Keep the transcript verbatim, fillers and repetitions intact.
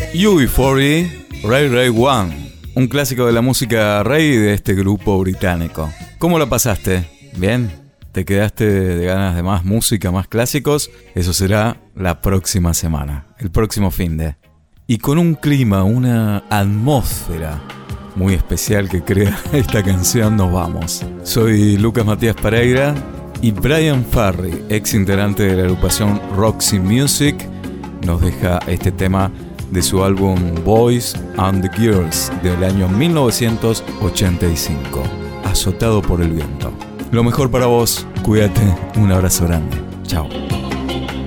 U B cuarenta, Ray Ray One, un clásico de la música reggae de este grupo británico. ¿Cómo la pasaste? ¿Bien? ¿Te quedaste de ganas de más música, más clásicos? Eso será la próxima semana, el próximo finde. Y con un clima, una atmósfera muy especial que crea esta canción, nos vamos. Soy Lucas Matías Pereira y Brian Ferry, ex integrante de la agrupación Roxy Music, nos deja este tema de su álbum Boys and the Girls del año mil novecientos ochenta y cinco, Azotado por el viento. Lo mejor para vos, cuídate, un abrazo grande, chao.